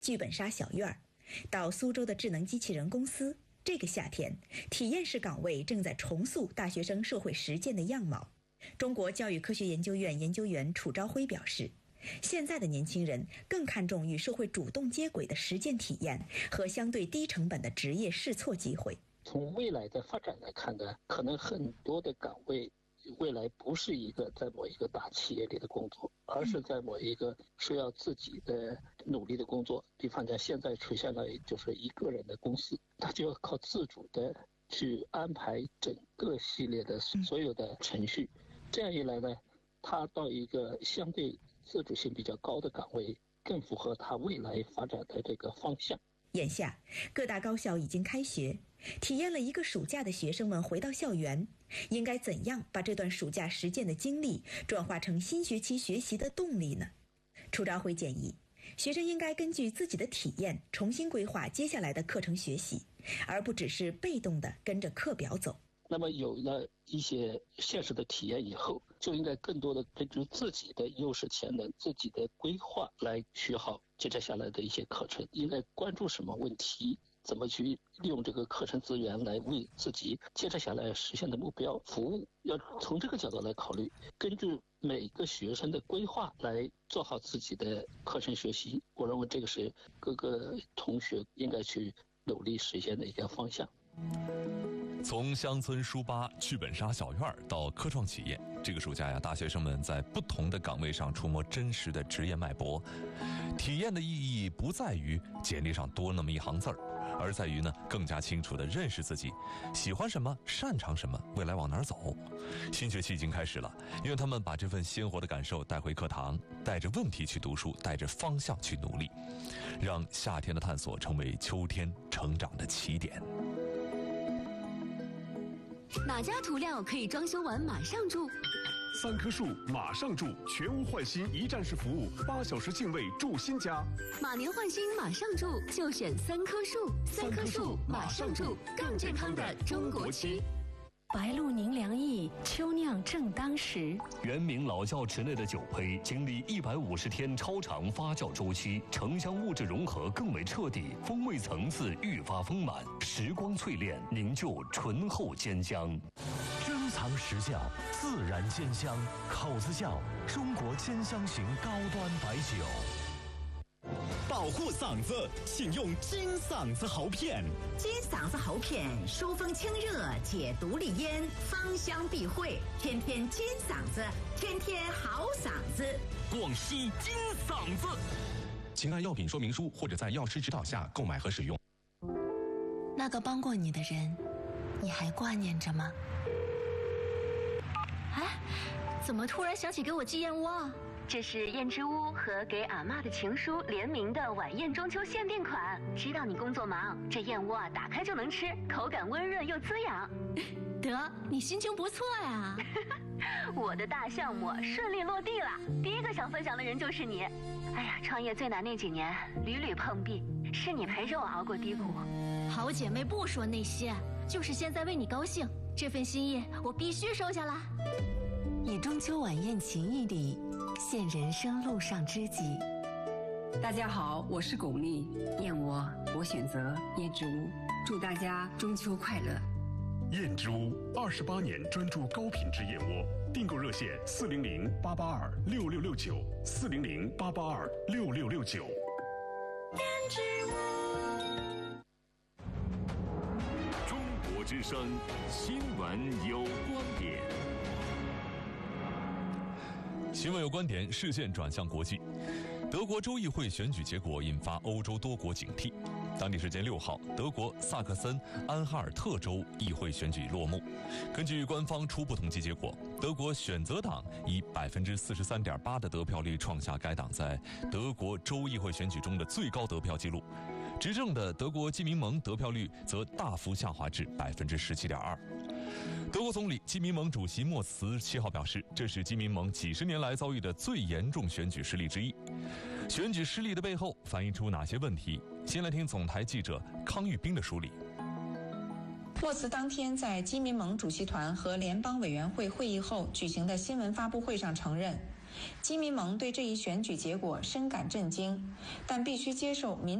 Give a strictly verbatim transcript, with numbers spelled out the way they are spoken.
剧本杀小院儿，到苏州的智能机器人公司。这个夏天，体验式岗位正在重塑大学生社会实践的样貌。中国教育科学研究院研究员楚朝晖表示，现在的年轻人更看重与社会主动接轨的实践体验和相对低成本的职业试错机会。 从未来的发展来看呢，可能很多的岗位未来不是一个在某一个大企业里的工作，而是在某一个需要自己的努力的工作。比方讲，现在出现了就是一个人的公司，他就要靠自主的去安排整个系列的所有的程序。这样一来呢，他到一个相对自主性比较高的岗位，更符合他未来发展的这个方向。 眼下，各大高校已经开学，体验了一个暑假的学生们回到校园，应该怎样把这段暑假实践的经历转化成新学期学习的动力呢？楚朝晖建议，学生应该根据自己的体验重新规划接下来的课程学习，而不只是被动地跟着课表走。 那么有了一些现实的体验以后，就应该更多的根据自己的优势潜能、自己的规划来学好接着下来的一些课程，应该关注什么问题，怎么去利用这个课程资源来为自己接着下来实现的目标服务。要从这个角度来考虑，根据每个学生的规划来做好自己的课程学习。我认为这个是各个同学应该去努力实现的一个方向。 从乡村书吧、剧本杀小院到科创企业，这个暑假呀，大学生们在不同的岗位上触摸真实的职业脉搏。体验的意义不在于简历上多那么一行字儿，而在于呢更加清楚地认识自己，喜欢什么，擅长什么，未来往哪儿走。新学期已经开始了，愿他们把这份鲜活的感受带回课堂，带着问题去读书，带着方向去努力，让夏天的探索成为秋天成长的起点。 哪家涂料可以装修完马上住？ 三棵树马上住，全屋换新一站式服务，八小时净位住新家。 马年换新马上住，就选三棵树。三棵树马上住，更健康的中国区。 白露宁凉意，秋酿正当时。 原名老窖池内的酒胚，经历一百五十天超长发酵周期，城乡物质融合更为彻底，风味层次愈发丰满，时光淬炼，凝就醇厚坚香。 珍藏实窖，自然坚香。口子窖，中国坚香型高端白酒。 保护嗓子，请用金嗓子喉片。 金嗓子喉片，疏风清热，解毒利咽，芳香避秽，天天金嗓子，天天好嗓子。 广西金嗓子。 请按药品说明书或者在药师指导下购买和使用。 那个帮过你的人，你还挂念着吗？ 哎，怎么突然想起给我寄燕窝啊？ 这是燕之屋和给阿嬷的情书联名的晚宴中秋限定款。知道你工作忙，这燕窝啊打开就能吃，口感温润又滋养。 得，你心情不错呀。 我的大项目顺利落地了，第一个想分享的人就是你。哎呀，创业最难那几年，屡屡碰壁，是你陪着我熬过低谷。 好姐妹不说那些，就是现在为你高兴，这份心意我必须收下啦。 以中秋晚宴情谊礼，献人生路上知己。 大家好，我是巩俐，燕窝我选择燕之屋，祝大家中秋快乐。 燕之屋二十八年专注高品质燕窝，订购热线四零零八八二六六六九四零零八八二六六六九。 燕之屋，中国之声新闻有观点。 新闻有观点，视线转向国际。德国州议会选举结果引发欧洲多国警惕。当地时间六号，德国萨克森安哈尔特州议会选举落幕。根据官方初步统计结果，德国选择党以百分之四十三点八的得票率创下该党在德国州议会选举中的最高得票纪录。执政的德国基民盟得票率则大幅下滑至百分之十七点二。德国总理基民盟主席莫茨七号表示，这是基民盟几十年来遭遇的最严重选举失利之一。选举失利的背后反映出哪些问题？先来听总台记者康玉斌的梳理。 莫茨当天在基民盟主席团和联邦委员会会议后举行的新闻发布会上承认， 基民盟对这一选举结果深感震惊，但必须接受民